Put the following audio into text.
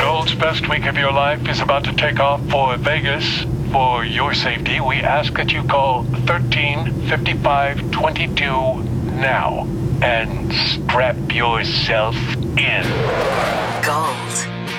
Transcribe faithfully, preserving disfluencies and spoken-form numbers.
Gold's best week of your life is about to take off for Vegas. For your safety, we ask that you call thirteen fifty-five twenty-two now and strap yourself in. Gold.